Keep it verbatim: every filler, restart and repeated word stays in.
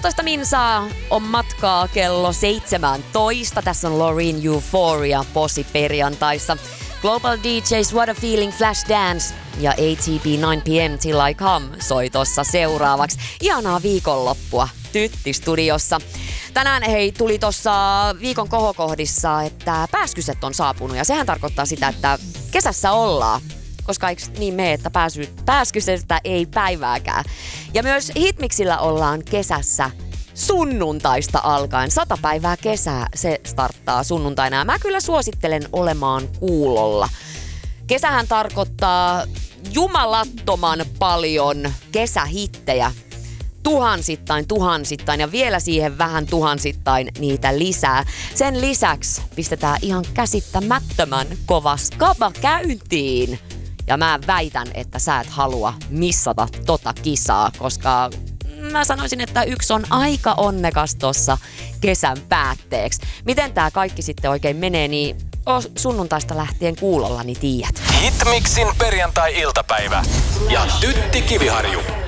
kuusitoista minsaa on matkaa kello seitsemäntoista. Tässä on Loreen Euphoria posi perjantaissa. Global D Js What a Feeling Flash Dance ja A T P nine p m Till I Come soi tossa seuraavaksi. Ihanaa viikonloppua Tytti-studiossa. Tänään hei tuli tossa viikon kohokohdissa, että pääskyset on saapunut ja sehän tarkoittaa sitä, että kesässä ollaan. Koska eikö niin mene, että pääsy, pääskysestä ei päivääkään. Ja myös Hitmixillä ollaan kesässä sunnuntaista alkaen. Sata päivää kesää se starttaa sunnuntaina ja mä kyllä suosittelen olemaan kuulolla. Kesähän tarkoittaa jumalattoman paljon kesähittejä. Tuhansittain, tuhansittain ja vielä siihen vähän tuhansittain niitä lisää. Sen lisäksi pistetään ihan käsittämättömän kova skaba käyntiin. Ja mä väitän, että sä et halua missata tota kisaa, koska mä sanoisin, että yksi on aika onnekas tossa kesän päätteeksi. Miten tää kaikki sitten oikein menee, niin sunnuntaista lähtien kuulolla, niin tiedät. Hitmixin perjantai-iltapäivä ja Tytti Kiviharju.